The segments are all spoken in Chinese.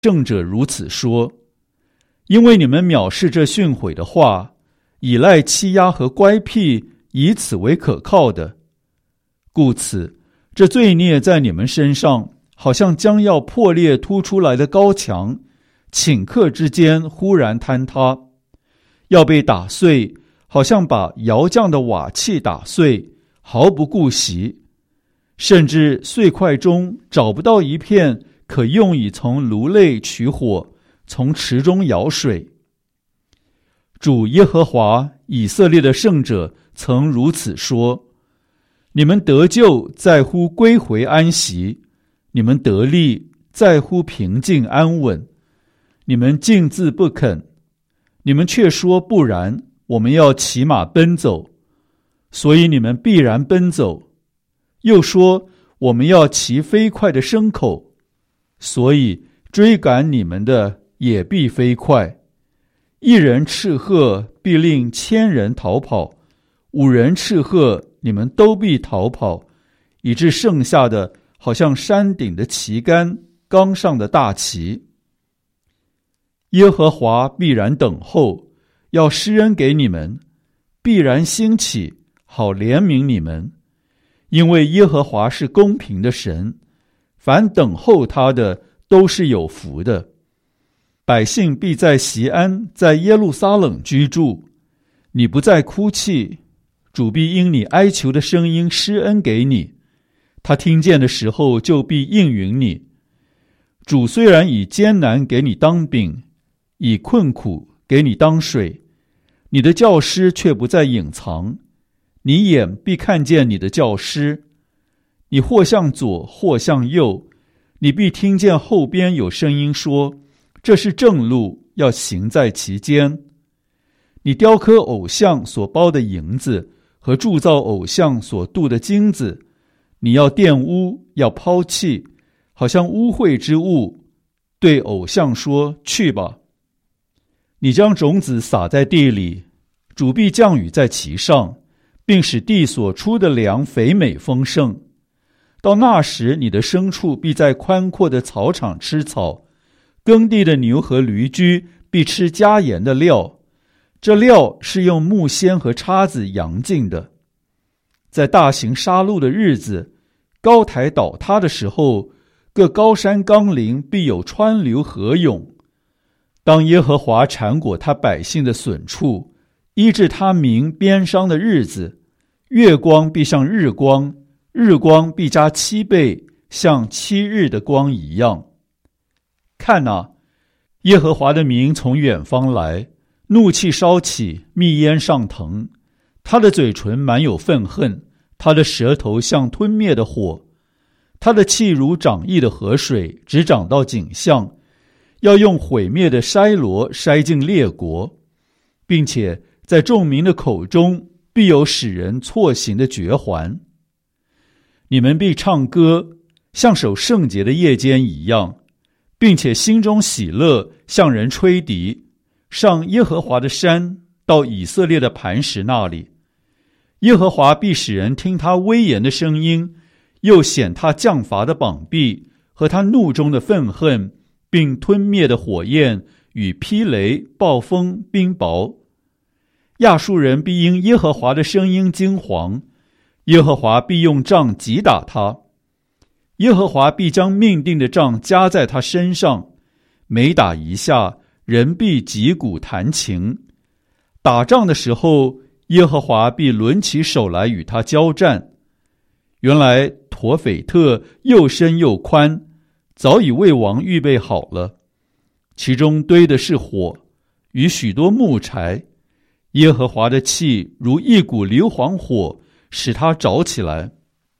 圣者如此说，因为你们藐视这训诲的话，倚赖欺压和乖僻，以此为可靠的，故此这罪孽在你们身上，好像将要破裂突出来的高墙，顷刻之间忽然坍塌，要被打碎，好像把窑匠的瓦器打碎，毫不顾惜，甚至碎块中找不到一片可用以从炉内取火，从池中舀水。主耶和华以色列的圣者曾如此说，你们得救在乎归回安息，你们得力在乎平静安稳，你们竟自不肯，你们却说不然，我们要骑马奔走，所以你们必然奔走，又说我们要骑飞快的牲口，所以追赶你们的也必飞快。一人斥喝，必令千人逃跑；5人斥喝，你们都必逃跑，以致剩下的好像山顶的旗杆，冈上的大旗。耶和华必然等候，要施恩给你们，必然兴起，好怜悯你们。因为耶和华是公平的神，凡等候他的都是有福的。百姓必在锡安，在耶路撒冷居住。你不再哭泣，主必因你哀求的声音施恩给你，他听见的时候就必应允你。主虽然以艰难给你当饼，以困苦给你当水，你的教师却不再隐藏，你眼必看见你的教师。你或向左或向右，你必听见后边有声音说，这是正路，要行在其间。你雕刻偶像所包的银子和铸造偶像所镀的金子，你要玷污，要抛弃，好像污秽之物，对偶像说，去吧。你将种子撒在地里，主必降雨在其上，并使地所出的粮肥美丰盛。到那时，你的牲畜必在宽阔的草场吃草，耕地的牛和驴驹必吃加盐的料，这料是用木锨和叉子扬进的。在大型杀戮的日子，高台倒塌的时候，各高山冈陵必有川流河涌。当耶和华缠裹他百姓的损处，医治他民鞭伤的日子，月光必像日光，日光必加7倍，像7日的光一样。看哪，耶和华的名从远方来，怒气烧起，密烟上腾，他的嘴唇满有愤恨，他的舌头像吞灭的火，他的气如涨溢的河水，直涨到颈项，要用毁灭的筛箩筛进列国，并且在众民的口中必有使人错行的绝环。你们必唱歌，像守圣节的夜间一样，并且心中喜乐，向人吹笛，上耶和华的山，到以色列的磐石那里。耶和华必使人听他威严的声音，又显他降罚的膀臂和他怒中的愤恨，并吞灭的火焰与霹雷、暴风、冰雹。亚述人必因耶和华的声音惊惶，耶和华必用杖击打他。耶和华必将命定的杖加在他身上，每打一下，人必击鼓弹琴。打仗的时候，耶和华必抡起手来与他交战。原来陀斐特又深又宽，早已为王预备好了，其中堆的是火与许多木柴。耶和华的气如一股硫磺火，使它着起来。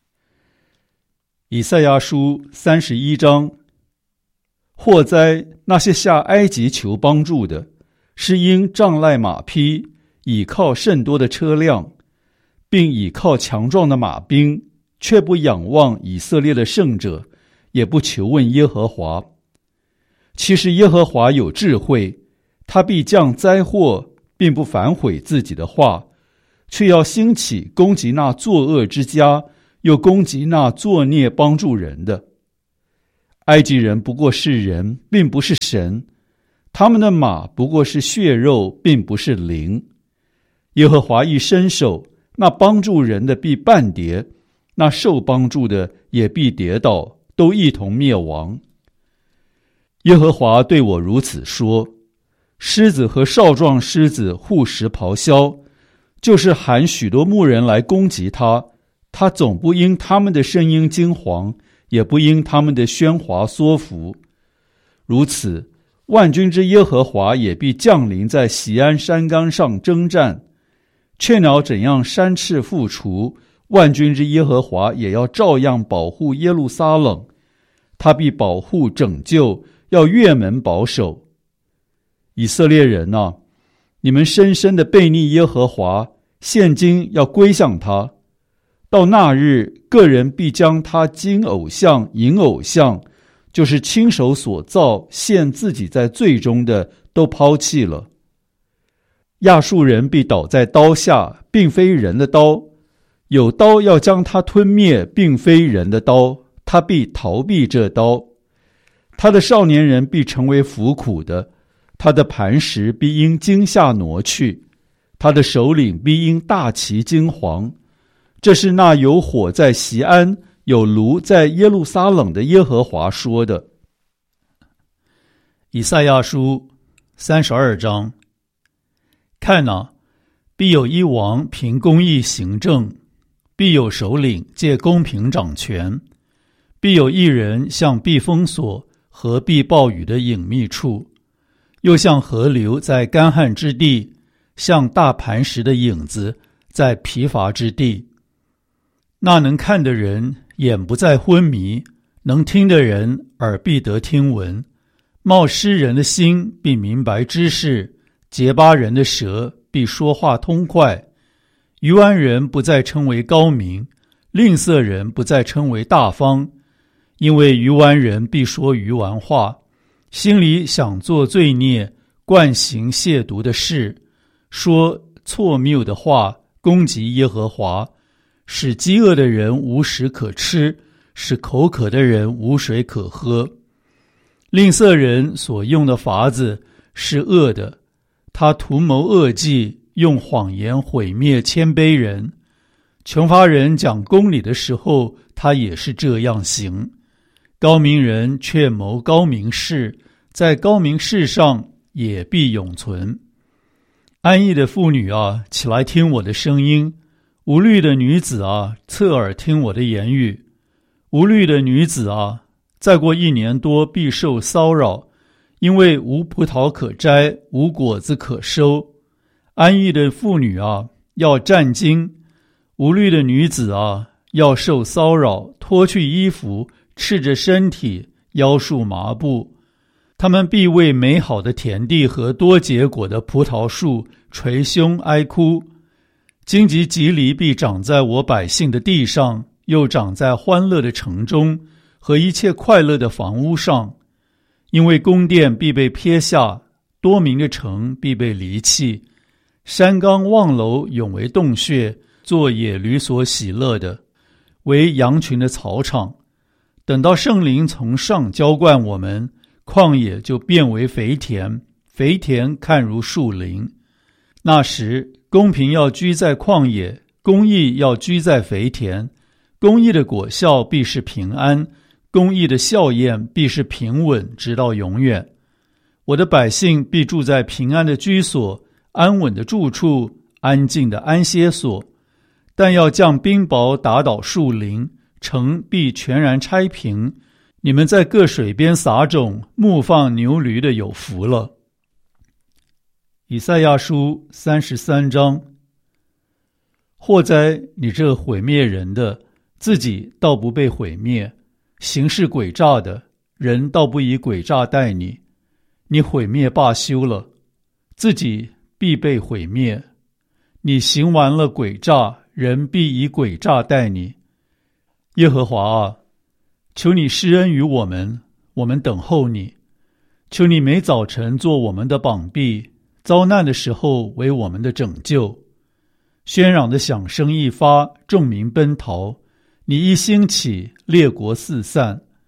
以赛亚书31章。祸哉，那些下埃及求帮助的，是因仗赖马匹，倚靠甚多的车辆，并倚靠强壮的马兵，却不仰望以色列的圣者，也不求问耶和华。其实耶和华有智慧，他必降灾祸，并不反悔自己的话，却要兴起攻击那作恶之家，又攻击那作孽帮助人的。 埃及人不过是人，并不是神，他们的马不过是血肉，并不是灵。耶和华一伸手，那帮助人的必半跌，那受帮助的也必跌倒，都一同灭亡。耶和华对我如此说：狮子和少壮狮子互食咆哮，就是喊许多牧人来攻击他，他总不因他们的声音惊惶，也不因他们的喧哗缩伏。如此，万军之耶和华也必降临在锡安山冈上征战。雀鸟怎样山翅复除，万军之耶和华也要照样保护耶路撒冷。他必保护拯救，要越门保守。以色列人啊，你们深深的悖逆耶和华，现今要归向他。到那日，个人必将他金偶像、银偶像，就是亲手所造陷自己在罪中的，都抛弃了。亚述人必倒在刀下，并非人的刀，有刀要将他吞灭，并非人的刀，他必逃避这刀。他的少年人必成为服苦的，他的磐石必因惊吓挪去，他的首领必因大旗惊惶。这是那有火在锡安，有炉在耶路撒冷的耶和华说的。 以赛亚书32章。看哪，必有一王凭公义行政，必有首领借公平掌权，必有一人像避风所和避暴雨的隐秘处，又像河流在干旱之地，像大磐石的影子在疲乏之地。那能看的人眼不再昏迷，能听的人耳必得听闻。冒失人的心必明白知识，结巴人的舌必说话通快。愚顽人不再称为高明，吝啬人不再称为大方，因为愚顽人必说愚顽话，心里想做罪孽，惯行亵渎的事，说错谬的话，攻击耶和华，使饥饿的人无食可吃，使口渴的人无水可喝。吝啬人所用的法子是恶的，他图谋恶计，用谎言毁灭谦卑人。穷乏人讲公理的时候，他也是这样行。高明人却谋高明事，在高明事上也必永存。安逸的妇女啊，起来听我的声音；无虑的女子啊，侧耳听我的言语。无虑的女子啊，再过1年多必受骚扰，因为无葡萄可摘，无果子可收。安逸的妇女啊，要战惊；无虑的女子啊，要受骚扰，脱去衣服，赤着身体，腰束麻布。他们必为美好的田地和多结果的葡萄树捶胸哀哭。荆棘蒺藜必长在我百姓的地上，又长在欢乐的城中和一切快乐的房屋上。因为宫殿必被撇下，多民的城必被离弃，山冈望楼永为洞穴，做野驴所喜乐的，为羊群的草场。等到圣灵从上浇灌我们，旷野就变为肥田，肥田看如树林。那时公平要居在旷野，公义要居在肥田。公义的果效必是平安，公义的笑靥必是平稳，直到永远。我的百姓必住在平安的居所，安稳的住处，安静的安歇所。但要降冰雹打倒树林，城必全然拆平。你们在各水边撒种，牧放牛驴的有福了。以赛亚书33章。祸哉，你这毁灭人的，自己倒不被毁灭；行事诡诈的人，倒不以诡诈待你。你毁灭罢休了，自己必被毁灭。你行完了诡诈，人必以诡诈待你。耶和华啊，求你施恩于我们，我们等候你。求你每早晨做我们的膀臂，遭难的时候为我们的拯救。喧嚷的响声一发，众民奔逃。你一兴起，列国四散。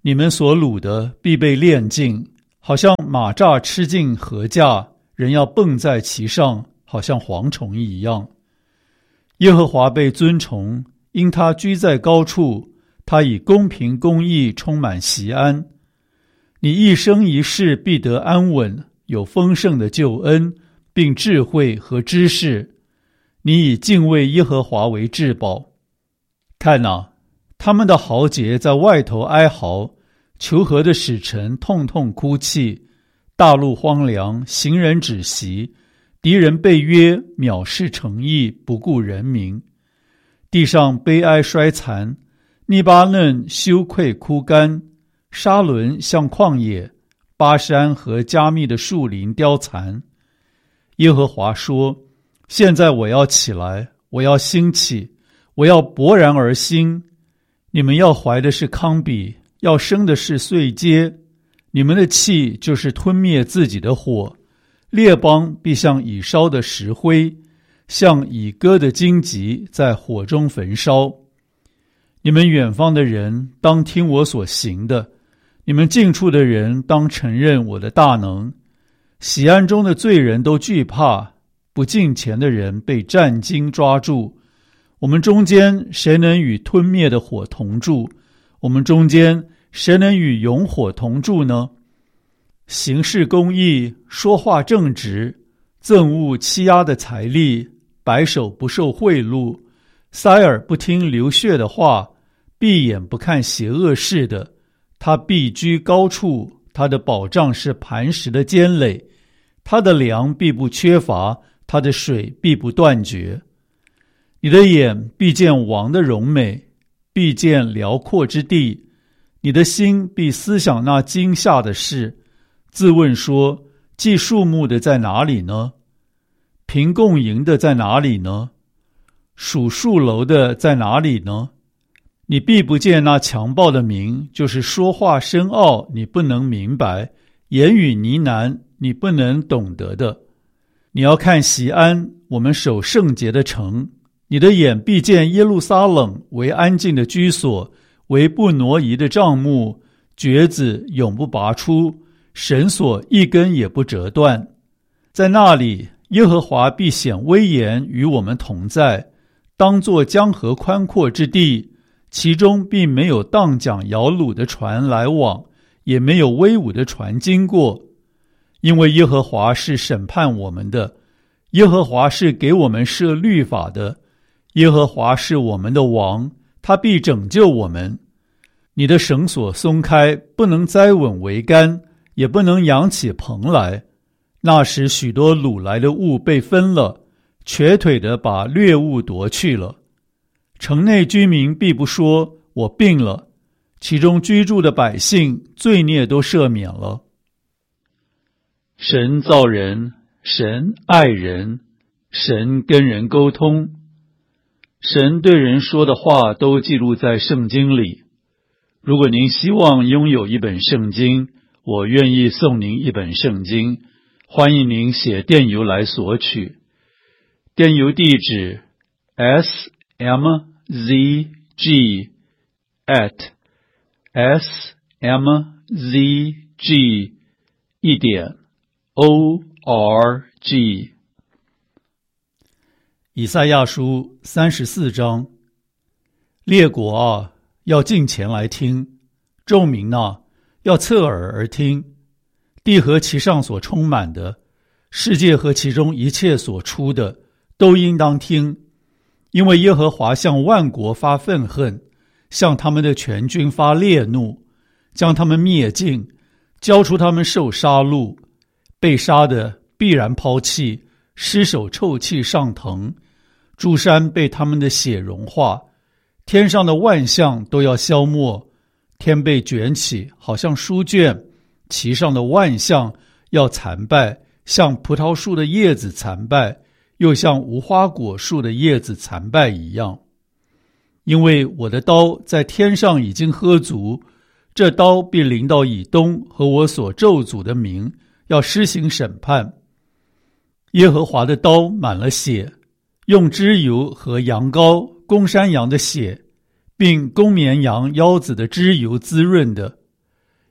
你们所掳的必被炼尽，好像马蚱吃尽禾稼，人要蹦在其上，好像蝗虫一样。耶和华被尊崇，因他居在高处，他以公平公义充满锡安。你一生一世必得安稳，有丰盛的救恩，并智慧和知识。你以敬畏耶和华为至宝。看哪，他们的豪杰在外头哀嚎，求和的使臣痛痛哭泣。大陆荒凉，行人止息，敌人被约，藐视诚意，不顾人民。地上悲哀衰残，利巴嫩羞愧枯干，沙伦像旷野，巴山和加密的树林凋残。耶和华说，现在我要起来，我要兴起，我要勃然而兴。你们要怀的是糠秕，要生的是碎秸。你们的气就是吞灭自己的火，列邦必像已烧的石灰，像已割的荆棘在火中焚烧。你们远方的人当听我所行的，你们近处的人当承认我的大能。喜安中的罪人都惧怕，不敬虔的人被战惊抓住。我们中间谁能与吞灭的火同住？我们中间谁能与永火同住呢？行事公义，说话正直，憎恶欺压的财力，白手不受贿赂，塞耳不听流血的话，闭眼不看邪恶事的，他必居高处，他的保障是磐石的坚垒，他的粮必不缺乏，他的水必不断绝。你的眼必见王的荣美，必见辽阔之地，你的心必思想那惊吓的事，自问说，计数目的在哪里呢？凭共赢的在哪里呢？数数楼的在哪里呢？你必不见那强暴的名，就是说话深奥你不能明白，言语呢喃你不能懂得的。你要看锡安，我们守圣洁的城，你的眼必见耶路撒冷为安静的居所，为不挪移的帐幕，橛子永不拔出，绳索一根也不折断。在那里，耶和华必显威严与我们同在，当作江河宽阔之地，其中并没有荡桨摇橹的船来往，也没有威武的船经过。因为耶和华是审判我们的，耶和华是给我们设律法的，耶和华是我们的王，他必拯救我们。你的绳索松开，不能栽稳桅杆，也不能扬起棚来。那时许多掳来的物被分了，瘸腿的把掠物夺去了。城内居民必不说，我病了，其中居住的百姓罪孽都赦免了。神造人，神爱人，神跟人沟通，神对人说的话都记录在圣经里。如果您希望拥有一本圣经，我愿意送您一本圣经，欢迎您写电邮来索取。电邮地址 smzg@smzg.org。 以赛亚书34章。列国啊，要近前来听；众民啊，要侧耳而听。地和其上所充满的，世界和其中一切所出的，都应当听。因为耶和华向万国发愤恨，向他们的全军发烈怒，将他们灭尽，交出他们受杀戮。被杀的必然抛弃，尸首臭气上腾，诸山被他们的血融化，天上的万象都要消没。天被卷起，好像书卷，其上的万象要残败，像葡萄树的叶子残败，又像无花果树的叶子残败一样。因为我的刀在天上已经喝足，这刀必临到以东和我所咒诅的民，要施行审判。耶和华的刀满了血，用脂油和羊羔、公山羊的血，并公绵羊腰子的脂油滋润的，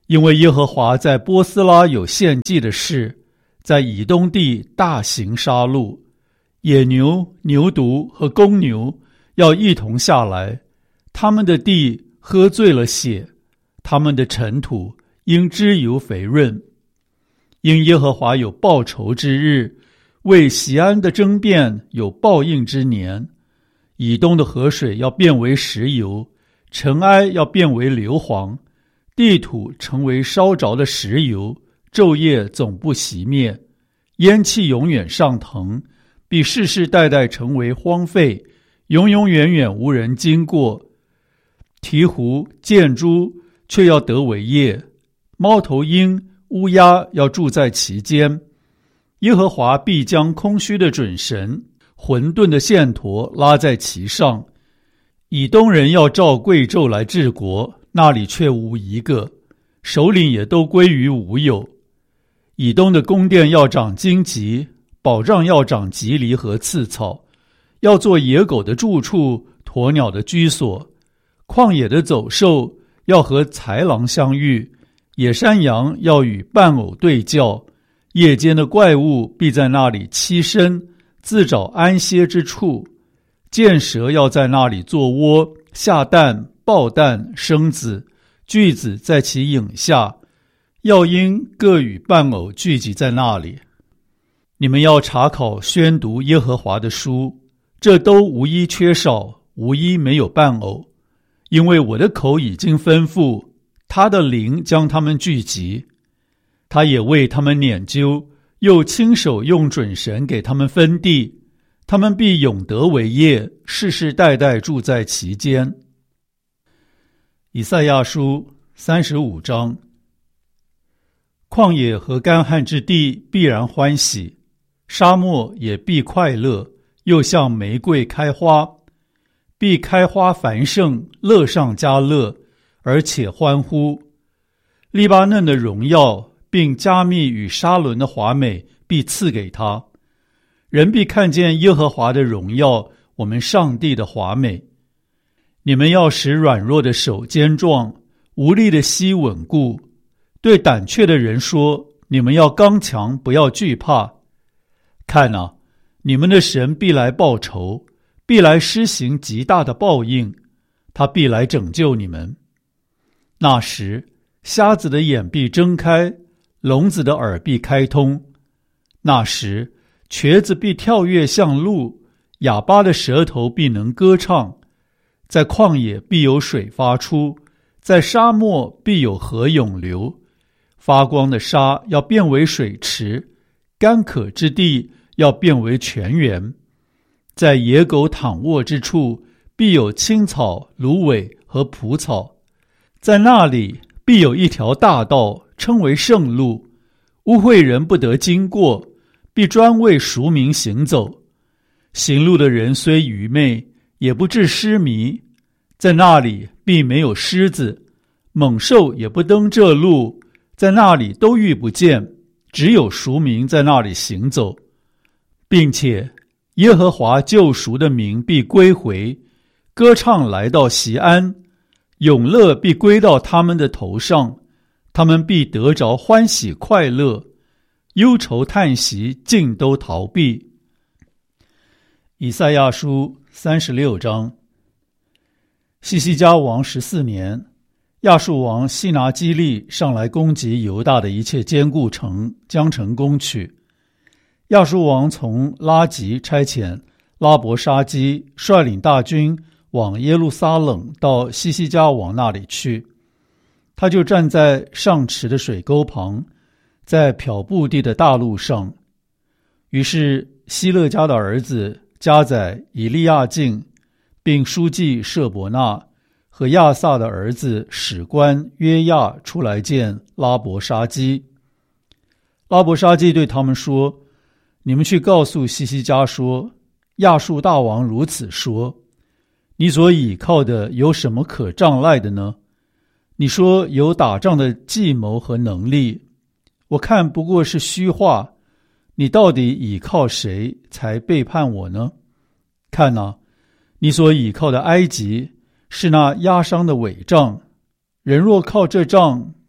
因为耶和华在波斯拉有献祭的事，在以东地大行杀戮，野牛、牛犊和公牛要一同下来，他们的地喝醉了血，他们的尘土因脂油肥润。因耶和华有报仇之日，为锡安的争辩有报应之年。以东的河水要变为石油，尘埃要变为硫磺，地土成为烧着的石油，昼夜总不熄灭，烟气永远上腾，必世世代代成为荒废，永永远远无人经过。鹈鹕、箭猪却要得为业，猫头鹰、乌鸦要住在其间。耶和华必将空虚的准绳、混沌的线砣拉在其上。以东人要照贵胄来治国，那里却无一个，首领也都归于无有。以东的宫殿要长荆棘，保障要长棘藜和刺草，要做野狗的住处，鸵鸟的居所。旷野的走兽要和豺狼相遇，野山羊要与伴偶对叫，夜间的怪物必在那里栖身，自找安歇之处。箭蛇要在那里做窝，下蛋、抱蛋、生子，巨子在其影下，要鹰各与伴偶聚集在那里。你们要查考宣读耶和华的书，这都无一缺少，无一没有伴偶。因为我的口已经吩咐，他的灵将他们聚集，他也为他们拈阄，又亲手用准绳给他们分地，他们必永得为业，世世代代住在其间。以赛亚书35章。旷野和干旱之地必然欢喜，沙漠也必快乐，又像玫瑰开花，必开花繁盛，乐上加乐，而且欢呼。利巴嫩的荣耀并加密与沙伦的华美必赐给他，人必看见耶和华的荣耀，我们上帝的华美。你们要使软弱的手坚壮，无力的膝稳固。对胆怯的人说，你们要刚强，不要惧怕。看啊，你们的神必来报仇，必来施行极大的报应，他必来拯救你们。那时，瞎子的眼必睁开，聋子的耳必开通。那时，瘸子必跳跃像鹿，哑巴的舌头必能歌唱。在旷野必有水发出，在沙漠必有河涌流。发光的沙要变为水池，干渴之地要变为泉源。在野狗躺卧之处，必有青草、芦苇和蒲草。在那里必有一条大道，称为圣路，污秽人不得经过，必专为赎民行走。行路的人虽愚昧，也不致失迷。在那里必没有狮子，猛兽也不登这路，在那里都遇不见，只有赎民在那里行走，并且耶和华救赎的名必归回，歌唱来到锡安，永乐必归到他们的头上，他们必得着欢喜快乐，忧愁叹息尽都逃避。以赛亚书36章。西西家王14年，亚述王西拿基利上来攻击犹大的一切坚固城，将城攻取。亚述王从拉吉差遣拉伯沙基率领大军往耶路撒冷到西西家王那里去，他就站在上池的水沟旁，在漂布地的大路上。于是希勒家的儿子家宰以利亚敬，并书记舍伯纳和亚萨的儿子史官约亚出来见拉伯沙基。拉伯沙基对他们说，你们去告诉西西家说，亚述大王如此说，你所倚靠的有什么可仗赖的呢？你说有打仗的计谋和能力，我看不过是虚话，你到底倚靠谁才背叛我呢？看啊，你所倚靠的埃及是那压伤的伪杖，人若靠这杖，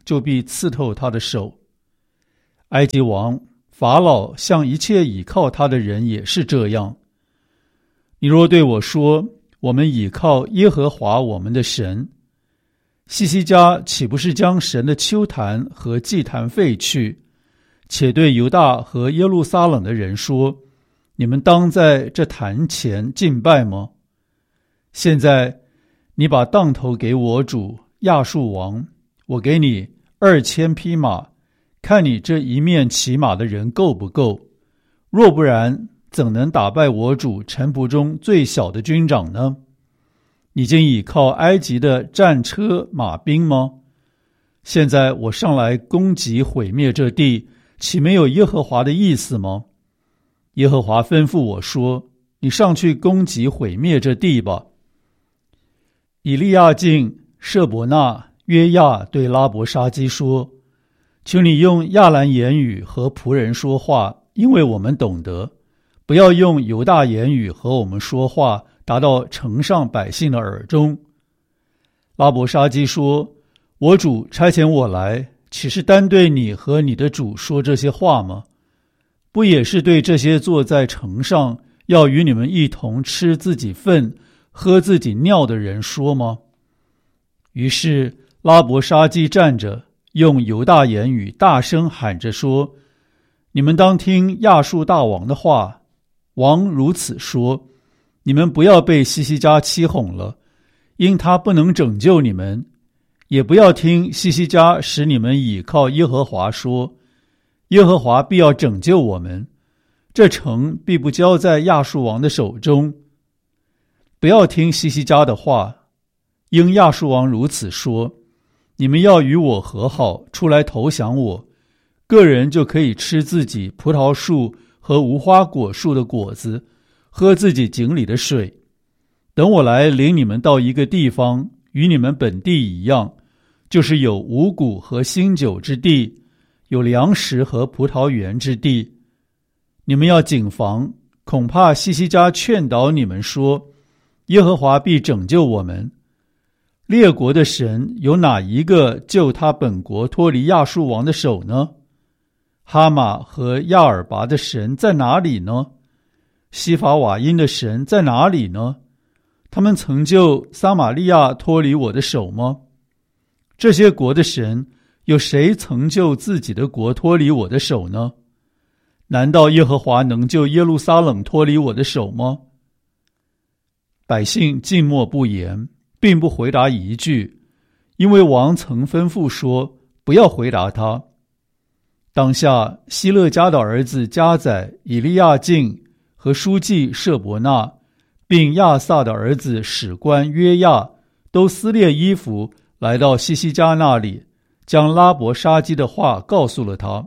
就必刺透他的手。埃及王法老向一切倚靠他的人也是这样。你若对我说，我们倚靠耶和华我们的神，西西家岂不是将神的丘坛和祭坛废去，且对犹大和耶路撒冷的人说，你们当在这坛前敬拜吗？现在你把当头给我主亚述王，我给你2000匹马，看你这一面骑马的人够不够？若不然，怎能打败我主臣仆中最小的军长呢？你竟倚靠埃及的战车马兵吗？现在我上来攻击毁灭这地，岂没有耶和华的意思吗？耶和华吩咐我说，你上去攻击毁灭这地吧。以利亚敬、舍伯那、约亚对拉伯沙基说，求你用亚兰言语和仆人说话，因为我们懂得，不要用犹大言语和我们说话，达到城上百姓的耳中。拉伯沙基说，我主差遣我来，岂是单对你和你的主说这些话吗？不也是对这些坐在城上要与你们一同吃自己粪喝自己尿的人说吗？于是拉伯沙基站着，用犹大言语大声喊着说，你们当听亚述大王的话。王如此说，你们不要被西西家欺哄了，因他不能拯救你们，也不要听西西家使你们倚靠耶和华说，耶和华必要拯救我们，这城必不交在亚述王的手中。不要听西西家的话，因亚述王如此说，你们要与我和好，出来投降我，个人就可以吃自己葡萄树和无花果树的果子，喝自己井里的水。等我来领你们到一个地方，与你们本地一样，就是有五谷和新酒之地，有粮食和葡萄园之地。你们要谨防，恐怕西西家劝导你们说，耶和华必拯救我们。列国的神有哪一个救他本国脱离亚述王的手呢？哈马和亚尔拔的神在哪里呢？西法瓦因的神在哪里呢？他们曾救撒玛利亚脱离我的手吗？这些国的神，有谁曾救自己的国脱离我的手呢？难道耶和华能救耶路撒冷脱离我的手吗？百姓静默不言，并不回答一句，因为王曾吩咐说，不要回答他。当下希勒家的儿子迦载、以利亚敬和书记舍伯那，并亚萨的儿子史官约亚，都撕裂衣服来到西西家那里，将拉伯沙基的话告诉了他。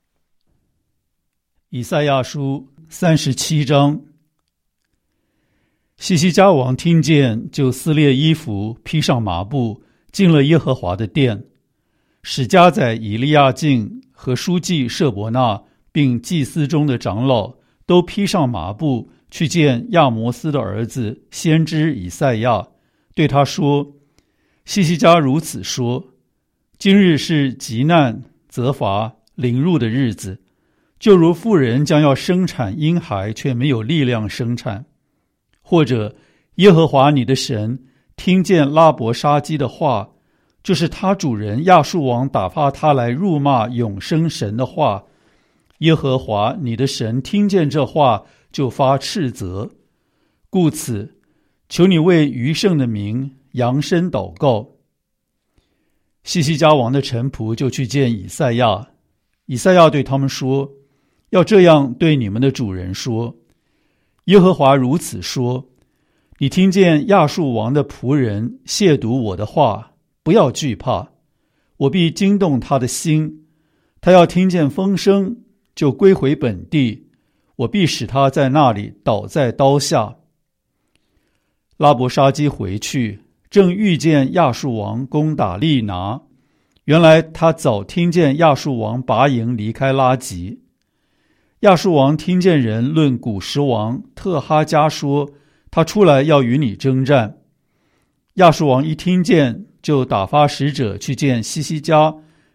以赛亚书37章。西西家王听见，就撕裂衣服，披上麻布，进了耶和华的殿，使迦载、以利亚敬和书记舍伯那，并祭司中的长老，都披上麻布，去见亚摩斯的儿子先知以赛亚，对他说，西西家如此说，今日是急难、责罚、凌辱的日子，就如妇人将要生产婴孩，却没有力量生产。或者耶和华你的神听见拉伯沙基的话，就是他主人亚述王打发他来辱骂永生神的话，耶和华你的神听见这话，就发斥责。故此，求你为余剩的民扬声祷告。西西家王的臣仆就去见以赛亚，以赛亚对他们说，要这样对你们的主人说，耶和华如此说，你听见亚述王的仆人亵渎我的话，不要惧怕，我必惊动他的心，他要听见风声，就归回本地，我必使他在那里倒在刀下。拉伯沙基回去，正遇见亚述王攻打利拿，原来他早听见亚述王拔营离开拉吉。亚述王听见人论古时王特哈加说，他出来要与你征战。亚述王一听见，就打发使者去见西西家，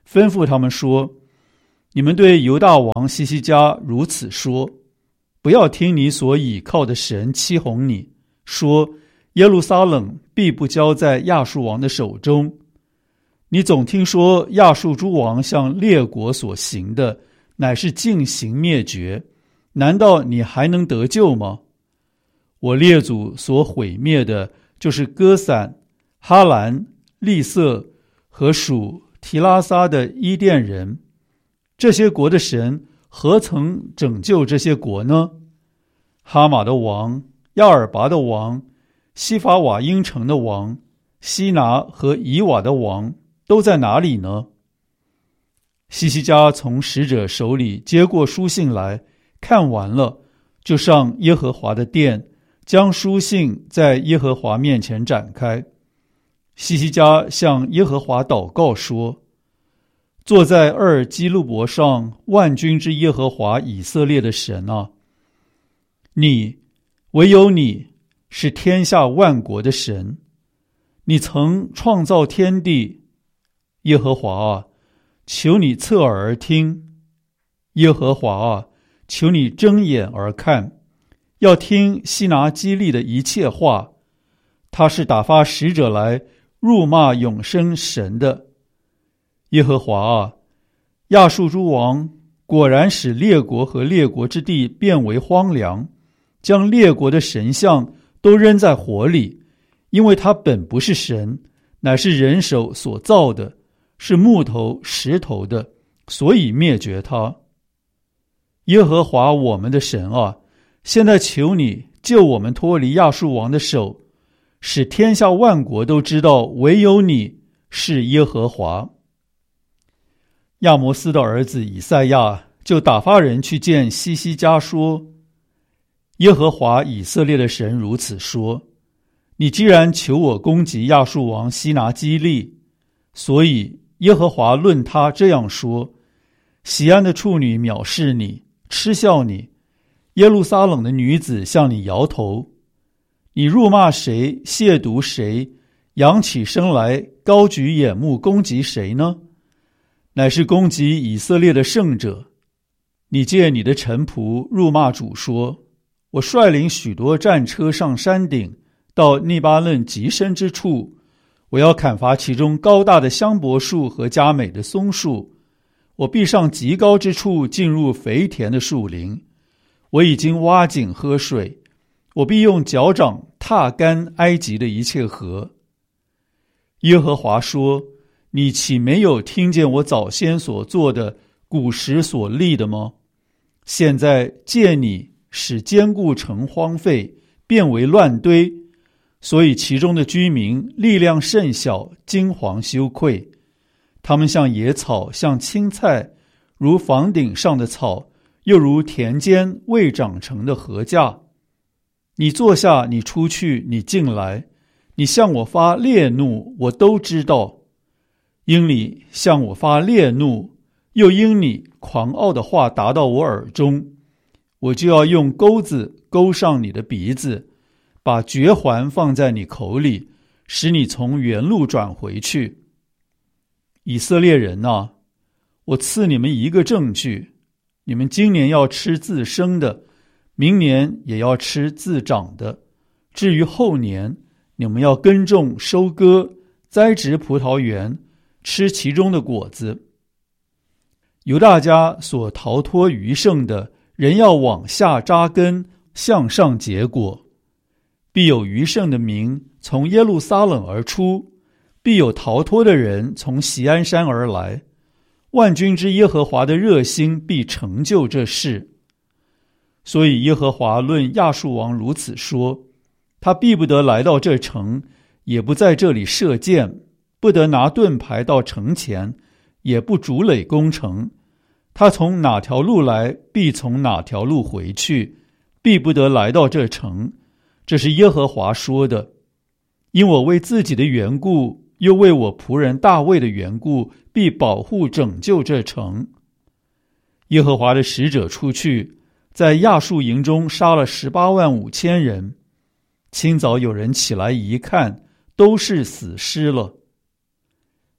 吩咐他们说：你们对犹大王西西家如此说，不要听你所倚靠的神欺哄你，说耶路撒冷必不交在亚述王的手中。你总听说亚述诸王向列国所行的乃是尽行灭绝，难道你还能得救吗？我列祖所毁灭的就是歌散、哈兰、利色和属提拉撒的伊甸人，这些国的神何曾拯救这些国呢？哈马的王、亚尔拔的王、西法瓦因城的王、西拿和以瓦的王都在哪里呢？西西家从使者手里接过书信来，看完了，就上耶和华的殿，将书信在耶和华面前展开。西西家向耶和华祷告说：坐在厄尔基路伯上万军之耶和华以色列的神啊，你，唯有你是天下万国的神，你曾创造天地。耶和华啊，求你侧耳而听；耶和华啊，求你睁眼而看，要听西拿基利的一切话。他是打发使者来辱骂永生神的。耶和华啊，亚述诸王果然使列国和列国之地变为荒凉，将列国的神像都扔在火里，因为他本不是神，乃是人手所造的，是木头石头的，所以灭绝他。耶和华我们的神啊，现在求你救我们脱离亚述王的手，使天下万国都知道唯有你是耶和华。亚摩斯的儿子以赛亚就打发人去见西西家说：耶和华以色列的神如此说，你既然求我攻击亚述王西拿基利，所以耶和华论他这样说：西安的处女藐视你，嗤笑你，耶路撒冷的女子向你摇头。你辱骂谁，亵渎谁，扬起身来，高举眼目攻击谁呢？乃是攻击以色列的圣者。你借你的臣仆辱骂主说：我率领许多战车上山顶，到利巴嫩极深之处，我要砍伐其中高大的香柏树和佳美的松树，我必上极高之处，进入肥田的树林。我已经挖井喝水，我必用脚掌踏干埃及的一切河。耶和华说：你岂没有听见我早先所做的，古时所立的吗？现在借你使坚固城荒废，变为乱堆，所以其中的居民力量甚小，惊惶羞愧。他们像野草，像青菜，如房顶上的草，又如田间未长成的禾稼。你坐下，你出去，你进来，你向我发烈怒，我都知道。因你向我发烈怒，又因你狂傲的话达到我耳中，我就要用钩子钩上你的鼻子，把绝环放在你口里，使你从原路转回去。以色列人啊，我赐你们一个证据，你们今年要吃自生的，明年也要吃自长的，至于后年，你们要耕种收割，栽植葡萄园，吃其中的果子。犹大家所逃脱余剩的，人要往下扎根，向上结果。必有余剩的民从耶路撒冷而出，必有逃脱的人从锡安山而来。万军之耶和华的热心必成就这事。所以耶和华论亚述王如此说：他必不得来到这城，也不在这里射箭，不得拿盾牌到城前，也不筑垒攻城。他从哪条路来，必从哪条路回去，必不得来到这城。这是耶和华说的。因我为自己的缘故，又为我仆人大卫的缘故，必保护拯救这城。耶和华的使者出去，在亚述营中杀了185000人。清早有人起来一看，都是死尸了。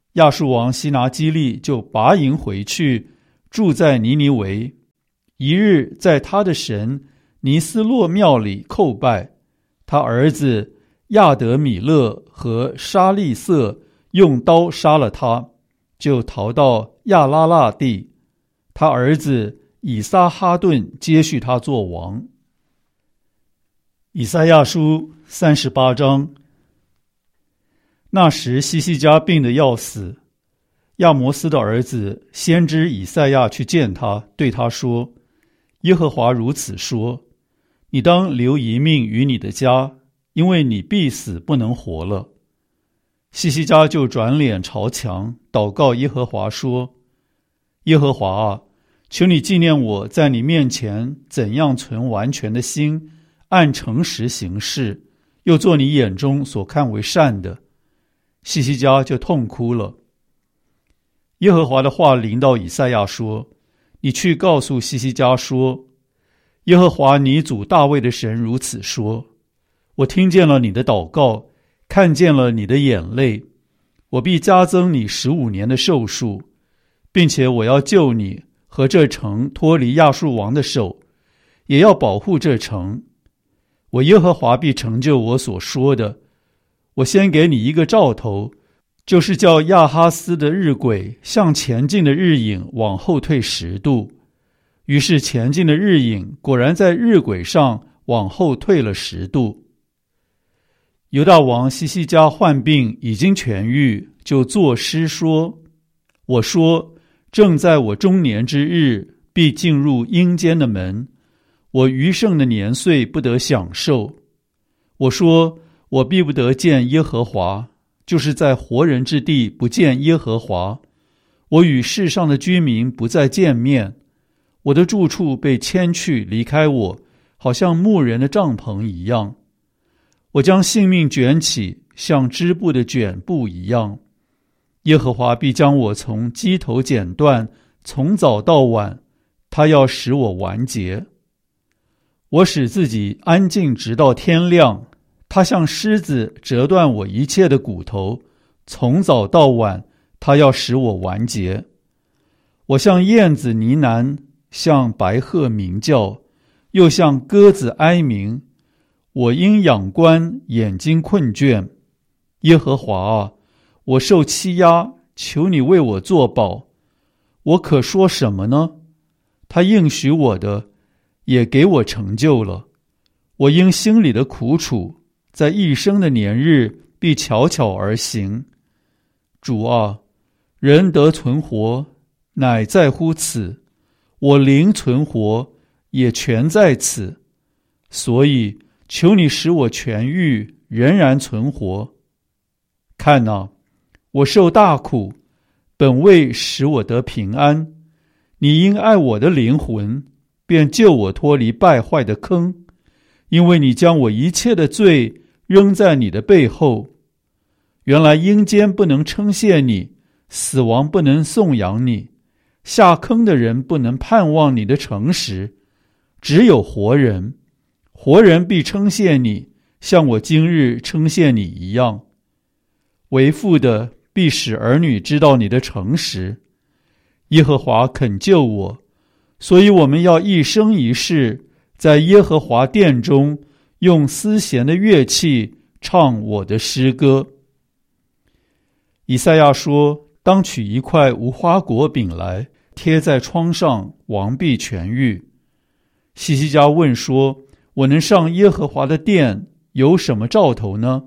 亚述王西拿基立就拔营回去，住在尼尼微。一日在他的神尼斯洛庙里叩拜，他儿子亚德米勒和沙利色用刀杀了他，就逃到亚拉腊地。他儿子以撒哈顿接续他做王。以赛亚书38章。那时西西家病得要死，亚摩斯的儿子先知以赛亚去见他，对他说：耶和华如此说，你当留一命于你的家，因为你必死不能活了。西西家就转脸朝墙，祷告耶和华说：耶和华啊，求你纪念我在你面前怎样存完全的心，按诚实行事，又做你眼中所看为善的。西西家就痛哭了。耶和华的话临到以赛亚说：你去告诉西西家说，耶和华你祖大卫的神如此说，我听见了你的祷告，看见了你的眼泪，我必加增你15年的寿数，并且我要救你和这城脱离亚述王的手，也要保护这城。我耶和华必成就我所说的。我先给你一个兆头，就是叫亚哈斯的日晷向前进的日影往后退10度。于是前进的日影果然在日晷上往后退了10度。犹大王西西家患病已经痊愈，就作诗说：我说，正在我中年之日，必进入阴间的门，我余剩的年岁不得享受。我说，我必不得见耶和华，就是在活人之地不见耶和华。我与世上的居民不再见面，我的住处被迁去，离开我，好像牧人的帐篷一样。我将性命卷起，像织布的卷布一样。耶和华必将我从机头剪断，从早到晚，他要使我完结。我使自己安静直到天亮，他像狮子折断我一切的骨头，从早到晚，他要使我完结。我像燕子呢喃，像白鹤鸣叫，又像鸽子哀鸣。我因仰观，眼睛困倦。耶和华啊，我受欺压，求你为我作保。我可说什么呢？他应许我的，也给我成就了。我因心里的苦楚，在一生的年日必悄悄而行。主啊，人得存活，乃在乎此；我灵存活，也全在此。所以求你使我痊愈，仍然存活。看哪，我受大苦，本为使我得平安。你因爱我的灵魂，便救我脱离败坏的坑，因为你将我一切的罪扔在你的背后。原来阴间不能称谢你，死亡不能颂扬你，下坑的人不能盼望你的诚实，只有活人，活人必称谢你，像我今日称谢你一样。为父的必使儿女知道你的诚实。耶和华肯救我，所以我们要一生一世在耶和华殿中用丝弦的乐器唱我的诗歌。以赛亚说，当取一块无花果饼来，贴在窗上，王必痊愈。西西家问说，我能上耶和华的殿，有什么兆头呢？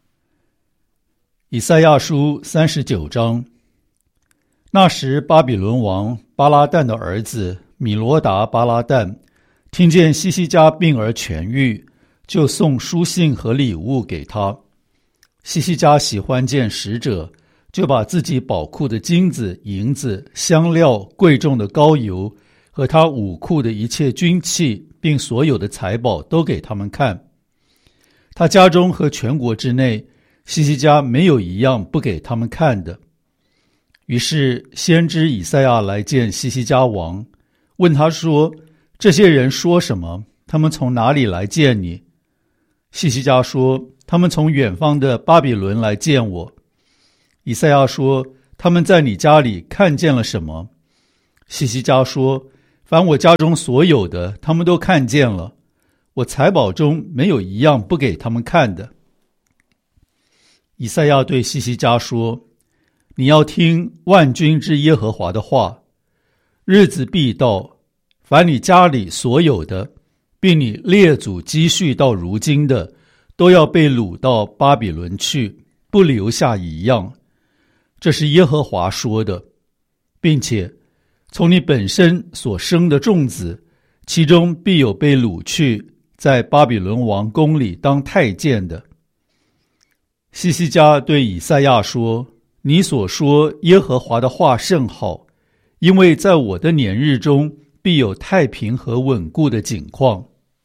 以赛亚书39章。那时巴比伦王巴拉旦的儿子米罗达巴拉旦听见西西家病而痊愈，就送书信和礼物给他。西西家喜欢见使者，就把自己宝库的金子、银子、香料、贵重的膏油和他武库的一切军器，并所有的财宝都给他们看。他家中和全国之内，西西家没有一样不给他们看的。于是先知以赛亚来见西西家王，问他说，这些人说什么？他们从哪里来见你？西西家说，他们从远方的巴比伦来见我。以赛亚说， 他们在你家里看见了什么？希西家说，凡我家中所有的，他们都看见了，我财宝中没有一样不给他们看的。以赛亚对希西家说，你要听万军之耶和华的话，日子必到，凡你家里所有的，并你列祖积蓄到如今的，都要被掳到巴比伦去，不留下一样。这是耶和华说的，并且从你本身所生的众子，其中必有被掳去，在巴比伦王宫里当太监的。希西家对以赛亚说，你所说耶和华的话甚好，因为在我的年日中必有太平和稳固的景况。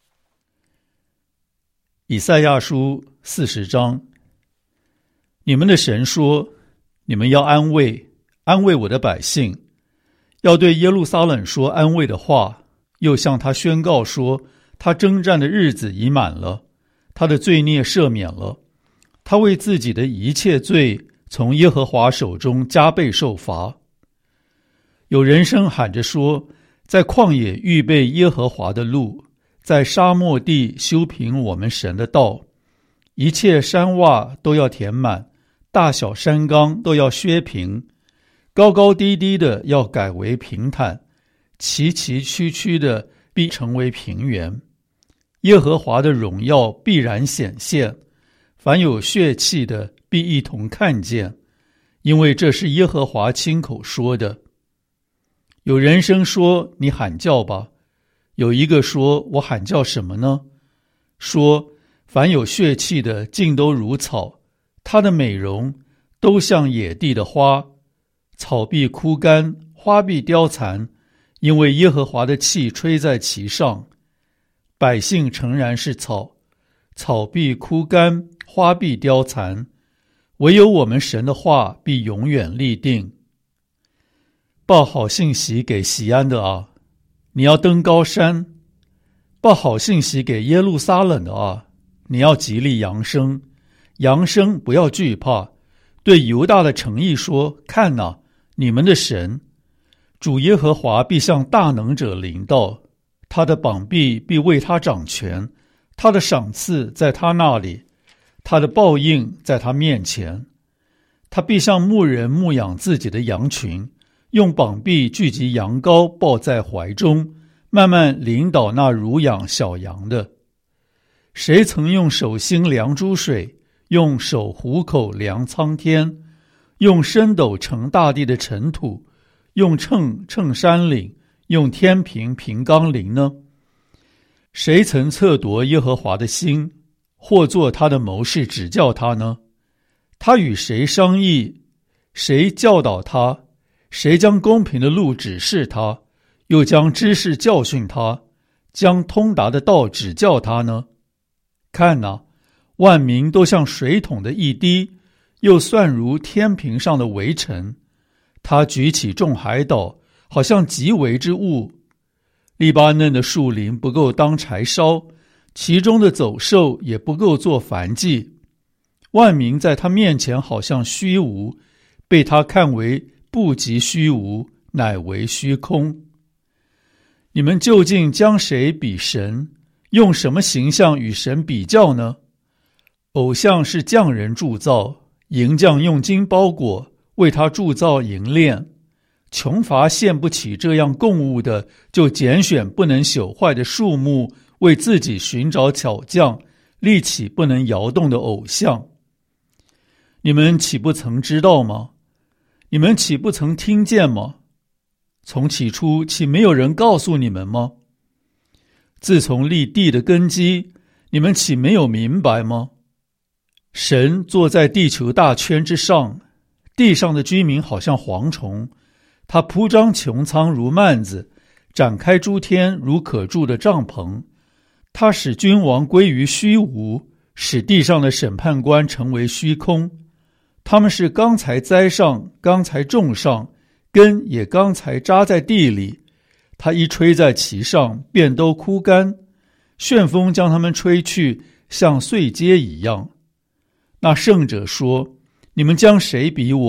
以赛亚书40章，你们的神说，你们要安慰我的百姓，要对耶路撒冷说安慰的话，又向他宣告说，他征战的日子已满了，他的罪孽赦免了，他为自己的一切罪从耶和华手中加倍受罚。有人声喊着说，在旷野预备耶和华的路，在沙漠地修平我们神的道，一切山洼都要填满，大小山冈都要削平，高高低低的要改为平坦，崎崎岖岖的必成为平原。耶和华的荣耀必然显现，凡有血气的必一同看见，因为这是耶和华亲口说的。有人声说，你喊叫吧。有一个说，我喊叫什么呢？说，凡有血气的尽都如草，它的美容都像野地的花，草必枯干，花必凋残，因为耶和华的气吹在其上。百姓诚然是草，草必枯干，花必凋残，唯有我们神的话必永远立定。报好信息给锡安的啊，你要登高山；报好信息给耶路撒冷的啊，你要极力扬声，扬声不要惧怕。对犹大的城邑说，看哪，你们的神主耶和华必向大能者临到，他的膀臂必为他掌权，他的赏赐在他那里，他的报应在他面前。他必像牧人牧养自己的羊群，用膀臂聚集羊羔，抱在怀中，慢慢领导那乳养小羊的。谁曾用手心量诸水，用手虎口量苍天，用升斗盛大地的尘土，用秤称山岭，用天平平冈陵呢？谁曾测夺耶和华的心，或做他的谋士指教他呢？他与谁商议，谁教导他？谁将公平的路指示他，又将知识教训他，将通达的道指教他呢？看哪，万民都像水桶的一滴，又算如天平上的微尘。他举起众海岛，好像极微之物。利巴嫩的树林不够当柴烧，其中的走兽也不够做燔祭。万民在他面前好像虚无，被他看为不及虚无，乃为虚空。你们究竟将谁比神？用什么形象与神比较呢？偶像是匠人铸造，银匠用金包裹，为他铸造银链。穷乏献不起这样供物的，就拣选不能朽坏的树木，为自己寻找巧匠，立起不能摇动的偶像。你们岂不曾知道吗？你们岂不曾听见吗？从起初岂没有人告诉你们吗？自从立地的根基，你们岂没有明白吗？神坐在地球大圈之上，地上的居民好像蝗虫，他铺张穹苍如幔子，展开诸天如可住的帐篷。他使君王归于虚无，使地上的审判官成为虚空。他们是刚才栽上，刚才种上，根也刚才扎在地里。他一吹在其上，便都枯干。旋风将他们吹去，像碎秸一样。那圣者说：你们将谁比我，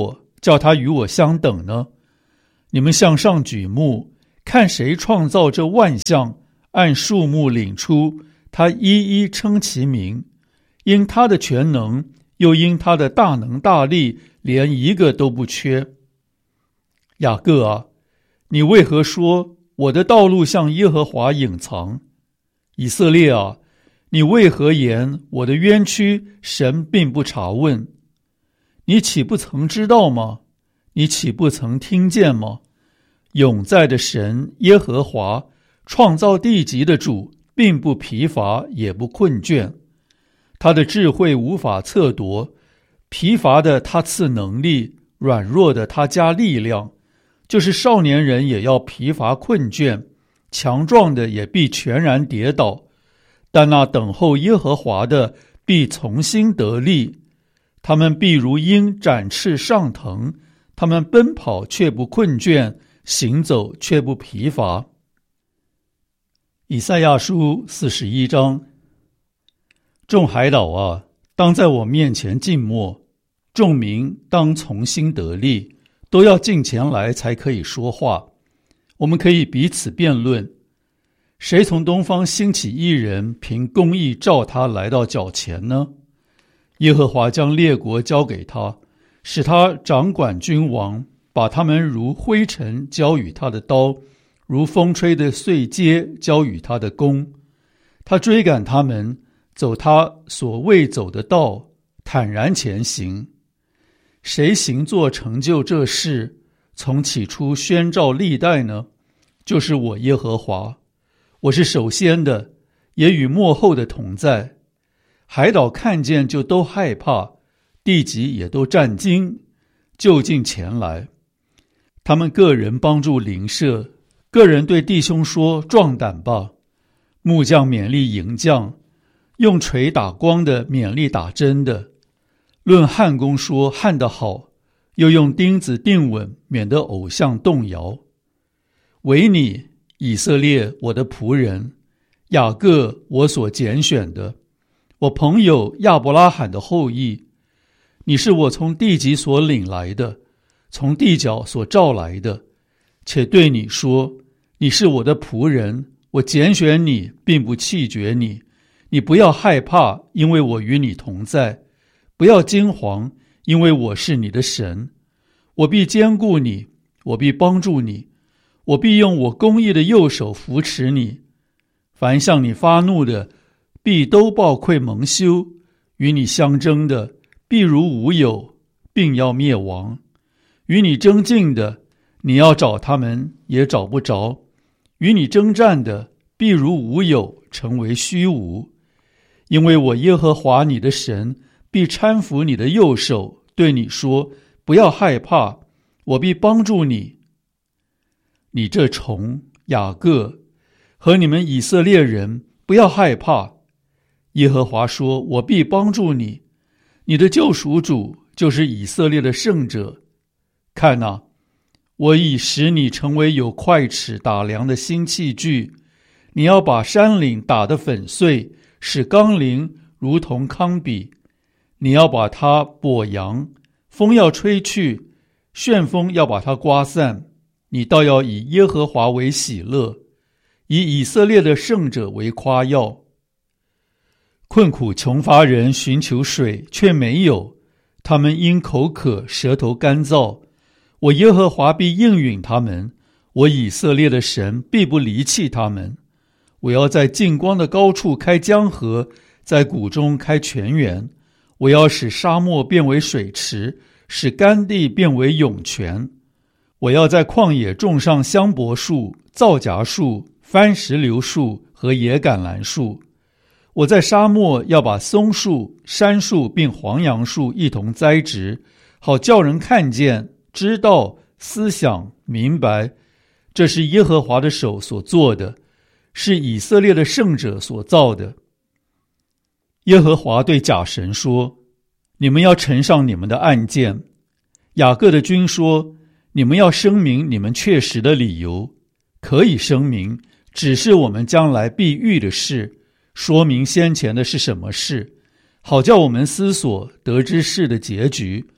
叫他与我相等呢？你们向上举目，看谁创造这万象，按数目领出，他一一称其名，因他的全能，又因他的大能大力，连一个都不缺。雅各啊，你为何说我的道路向耶和华隐藏？以色列啊，你为何言我的冤屈神并不查问？你岂不曾知道吗？你岂不曾听见吗？永在的神耶和华，创造地极的主，并不疲乏也不困倦。他的智慧无法测夺，疲乏的他赐能力，软弱的他加力量。就是少年人也要疲乏困倦，强壮的也必全然跌倒。但那等候耶和华的必从心得力，他们必如鹰展翅上腾，他们奔跑却不困倦，行走却不疲乏。以赛亚书41章，众海岛啊，当在我面前静默，众民当从心得力，都要近前来才可以说话。我们可以彼此辩论，谁从东方兴起一人，凭公义召他来到脚前呢？耶和华将列国交给他，使他掌管君王，把他们如灰尘交与他的刀，如风吹的碎秸交与他的弓。他追赶他们，走他所未走的道，坦然前行。谁行作成就这事，从起初宣召历代呢？就是我耶和华。我是首先的，也与末后的同在。海岛看见就都害怕，地极也都战惊，就近前来。他们个人帮助邻舍，个人对弟兄说：壮胆吧！木匠勉励银匠，用锤打光的勉励打针的。论焊工说焊得好，又用钉子钉稳，免得偶像动摇。唯你以色列，我的仆人，雅各，我所拣选的，我朋友亚伯拉罕的后裔，你是我从地极所领来的，从地角所召来的，且对你说，你是我的仆人，我拣选你，并不弃绝你。你不要害怕，因为我与你同在；不要惊惶，因为我是你的神。我必坚固你，我必帮助你，我必用我公义的右手扶持你。凡向你发怒的，必都抱愧蒙羞；与你相争的，必如无有，并要灭亡。与你争竞的，你要找他们，也找不着；与你征战的，必如无有，成为虚无。因为我耶和华你的神必搀扶你的右手，对你说：不要害怕，我必帮助你。你这虫雅各和你们以色列人，不要害怕。耶和华说：我必帮助你，你的救赎主就是以色列的圣者。看哪，我已使你成为有快尺打量的新器具，你要把山岭打得粉碎，使冈陵如同糠秕。你要把它簸扬，风要吹去，旋风要把它刮散。你倒要以耶和华为喜乐，以以色列的圣者为夸耀。困苦穷乏人寻求水，却没有，他们因口渴，舌头干燥。我耶和华必应允他们，我以色列的神必不离弃他们。我要在近光的高处开江河，在谷中开泉源。我要使沙漠变为水池，使干地变为涌泉。我要在旷野种上香柏树、皂荚树、番石榴树和野橄榄树。我在沙漠要把松树、杉树并黄杨树一同栽植，好叫人看见，知道，思想，明白，这是耶和华的手所做的，是以色列的圣者所造的。耶和华对假神说：你们要呈上你们的案件。雅各的君说：你们要声明你们确实的理由。可以声明，只是我们将来必遇的事，说明先前的是什么事，好叫我们思索，得知事的结局。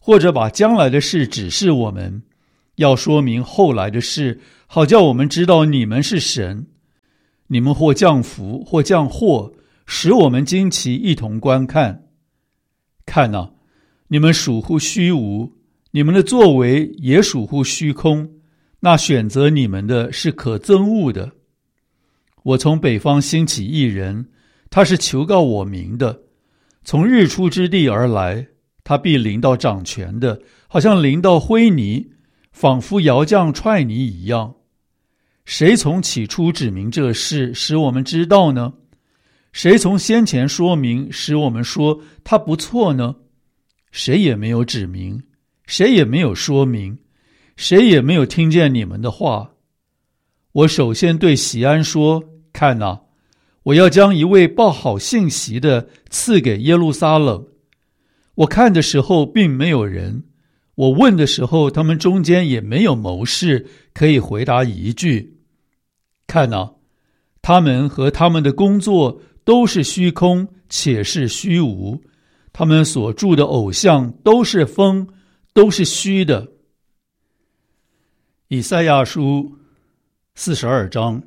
或者把将来的事指示我们，要说明后来的事，好叫我们知道你们是神。你们或降福，或降祸，使我们惊奇，一同观看。看哪，你们属乎虚无，你们的作为也属乎虚空。那选择你们的是可憎恶的。我从北方兴起一人，他是求告我名的，从日出之地而来，他必临到掌权的，好像临到灰泥，仿佛窑匠踹泥一样。谁从起初指明这事，使我们知道呢？谁从先前说明，使我们说他不错呢？谁也没有指明，谁也没有说明，谁也没有听见你们的话。我首先对锡安说，看哪，我要将一位报好信息的赐给耶路撒冷。我看的时候并没有人，我问的时候他们中间也没有谋士可以回答一句。看哪，他们和他们的工作都是虚空，且是虚无，他们所铸的偶像都是风，都是虚的。以赛亚书42章。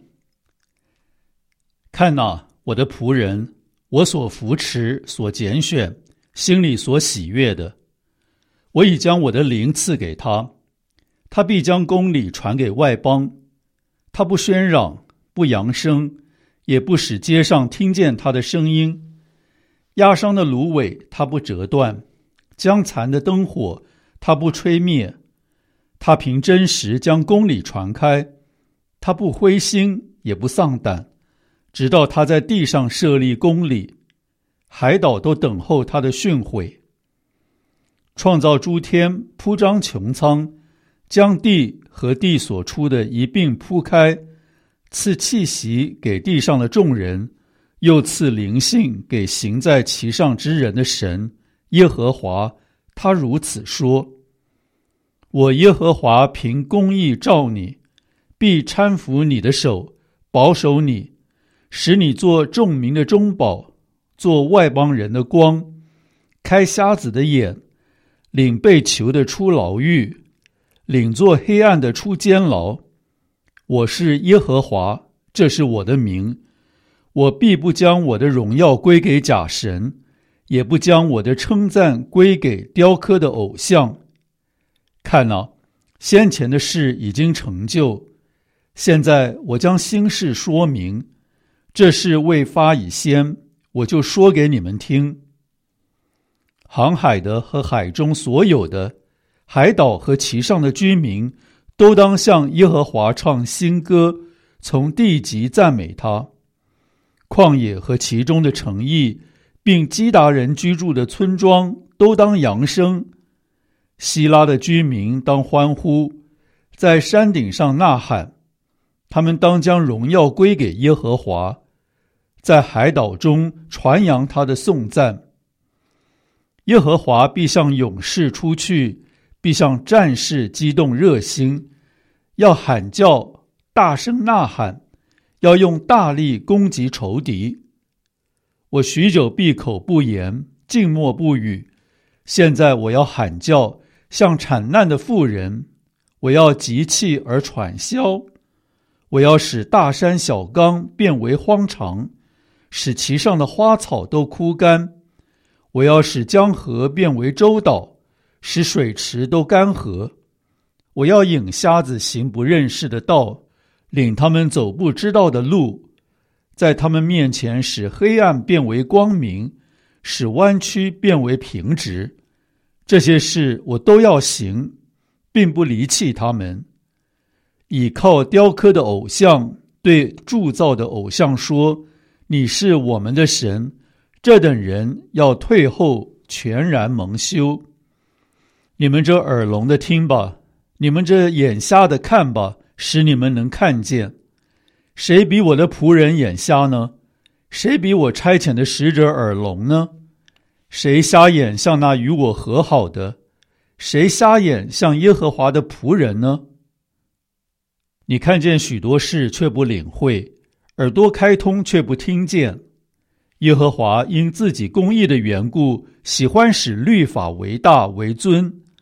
看哪，我的仆人，我所扶持，所拣选，心里所喜悦的，我已将我的灵赐给他，他必将公理传给外邦。他不喧嚷，不扬声，也不使街上听见他的声音。压伤的芦苇他不折断，将残的灯火他不吹灭。他凭真实将公理传开，他不灰心，也不丧胆，直到他在地上设立公理，海岛都等候他的训诲。创造诸天，铺张穹苍，将地和地所出的一并铺开，赐气息给地上的众人，又赐灵性给行在其上之人的神耶和华，他如此说：我耶和华凭公义召你，必搀扶你的手，保守你，使你做众民的中保，做外邦人的光，开瞎子的眼，领被囚的出牢狱，领做黑暗的出监牢。我是耶和华，这是我的名。我必不将我的荣耀归给假神，也不将我的称赞归给雕刻的偶像。看哪，先前的事已经成就，现在我将新事说明。这事未发以先，我就说给你们听。航海的和海中所有的，海岛和其上的居民，都当向耶和华唱新歌，从地极赞美他。旷野和其中的城邑，并基达人居住的村庄，都当扬声。希拉的居民当欢呼，在山顶上呐喊。他们当将荣耀归给耶和华，在海岛中传扬他的颂赞。耶和华必向勇士出去，必向战士激动热心，要喊叫，大声呐喊，要用大力攻击仇敌。我许久闭口不言，静默不语，现在我要喊叫，像产难的妇人，我要急气而喘息，我要使大山小冈变为荒场，使其上的花草都枯干。我要使江河变为洲岛，使水池都干涸。我要引瞎子行不认识的道，领他们走不知道的路，在他们面前使黑暗变为光明，使弯曲变为平直。这些事我都要行，并不离弃他们。倚靠雕刻的偶像，对铸造的偶像说：你是我们的神。这等人要退后，全然蒙羞。你们这耳聋的听吧，你们这眼瞎的看吧，使你们能看见。谁比我的仆人眼瞎呢？谁比我差遣的使者耳聋呢？谁瞎眼像那与我和好的？谁瞎眼像耶和华的仆人呢？你看见许多事却不领会，耳朵开通却不听见。耶和华因自己公义的缘故，喜欢使律法为大为尊，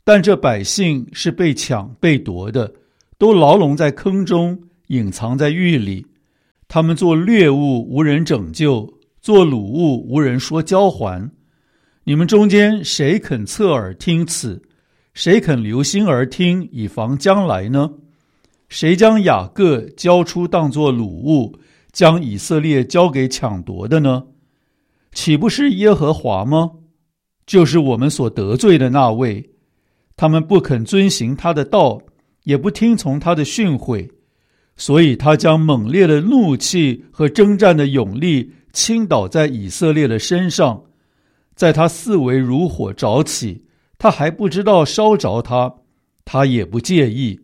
但这百姓是被抢被夺的，都牢笼在坑中，隐藏在狱里。他们做掠物，无人拯救；做掳物，无人说交还。你们中间谁肯侧耳听此？谁肯留心而听，以防将来呢？谁将雅各交出当作掳物，将以色列交给抢夺的呢？岂不是耶和华吗？就是我们所得罪的那位。他们不肯遵行他的道，也不听从他的训诲，所以他将猛烈的怒气和征战的勇力倾倒在以色列的身上。在他四围如火着起，他还不知道烧着他，他也不介意。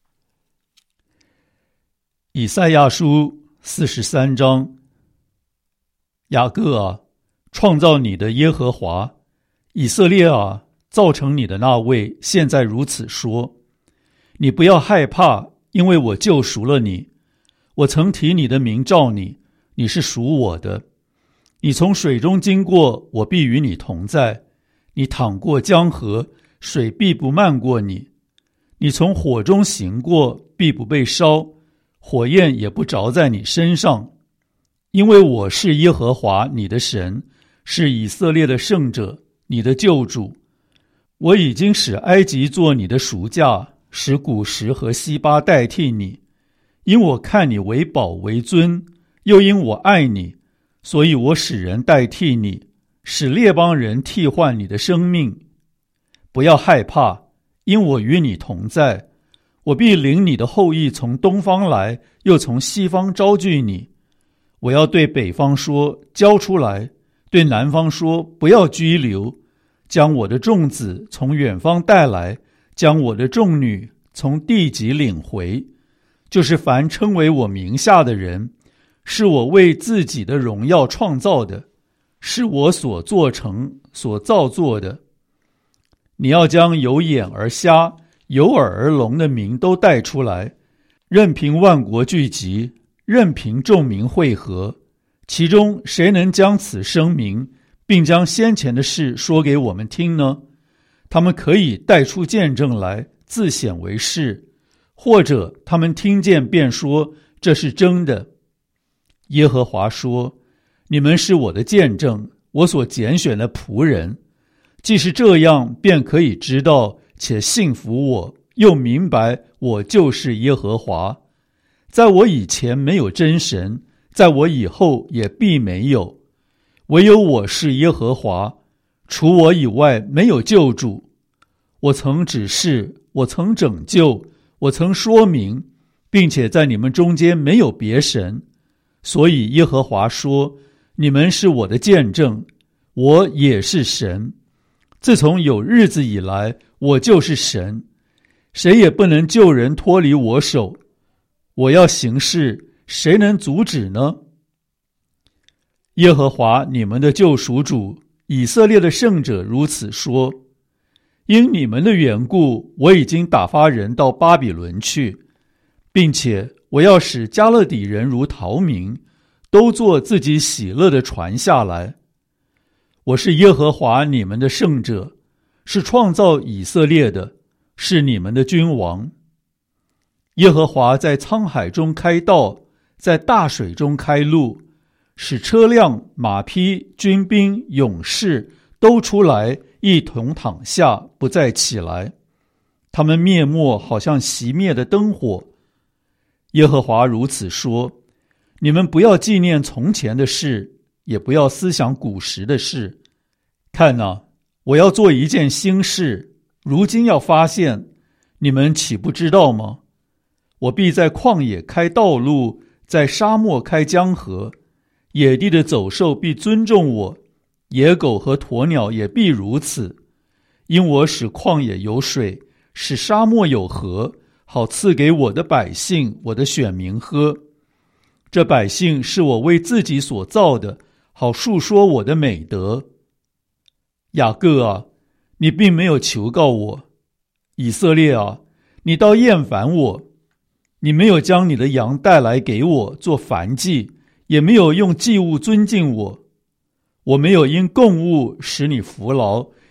以赛亚书43章。雅各啊，创造你的耶和华；以色列啊，造成你的那位现在如此说：你不要害怕，因为我救赎了你。我曾提你的名召你，你是属我的。你从水中经过，我必与你同在；你淌过江河，水必不漫过你。你从火中行过，必不被烧，火焰也不着在你身上。因为我是耶和华你的神，是以色列的圣者，你的救主。我已经使埃及做你的赎价，使古时和西巴代替你。因我看你为宝为尊，又因我爱你，所以我使人代替你，使列邦人替换你的生命。不要害怕，因我与你同在。我必领你的后裔从东方来，又从西方招聚你。我要对北方说，交出来；对南方说，不要拘留。将我的众子从远方带来，将我的众女从地极领回。就是凡称为我名下的人，是我为自己的荣耀创造的，是我所做成所造作的。你要将有眼而瞎、有耳而聋的民都带出来，任凭万国聚集，任凭众民会合。其中谁能将此声明，并将先前的事说给我们听呢？他们可以带出见证来，自显为是，或者他们听见便说这是真的。耶和华说：你们是我的见证，我所拣选的仆人。既是这样，便可以知道且信服我，又明白我就是耶和华。在我以前没有真神，在我以后也必没有。唯有我是耶和华，除我以外没有救主。我曾指示，我曾拯救，我曾说明，并且在你们中间没有别神。所以耶和华说：你们是我的见证，我也是神。自从有日子以来，我就是神，谁也不能救人脱离我手。我要行事，谁能阻止呢？耶和华你们的救赎主，以色列的圣者如此说：因你们的缘故，我已经打发人到巴比伦去，并且我要使加勒底人如逃民，都做自己喜乐的船下来。我是耶和华你们的圣者，是创造以色列的，是你们的君王。耶和华在沧海中开道，在大水中开路，使车辆、马匹、军兵、勇士都出来，一同躺下，不再起来。他们灭没，好像熄灭的灯火。耶和华如此说：你们不要纪念从前的事，也不要思想古时的事。看哪，我要做一件新事，如今要发现，你们岂不知道吗？我必在旷野开道路，在沙漠开江河。野地的走兽必尊重我，野狗和鸵鸟也必如此。因我使旷野有水，使沙漠有河，好赐给我的百姓，我的选民喝。这百姓是我为自己所造的，好述说我的美德。雅各啊，你并没有求告我；以色列啊，你倒厌烦我。你没有将你的羊带来给我做燔祭，也没有用祭物尊敬我。我没有因供物使你服劳，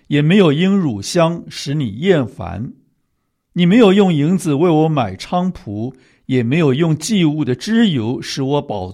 也没有因乳香使你厌烦。你没有用银子为我买菖蒲，也没有用祭物的脂油使我饱